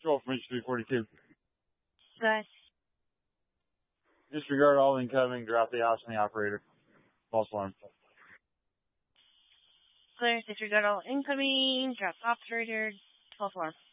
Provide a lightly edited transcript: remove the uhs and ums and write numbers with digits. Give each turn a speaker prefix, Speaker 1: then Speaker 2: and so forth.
Speaker 1: 12 from H342.
Speaker 2: Gus.
Speaker 1: Disregard all incoming, drop the ops on the operator. False alarm.
Speaker 2: Clear, disregard all incoming, drop operator, false alarm.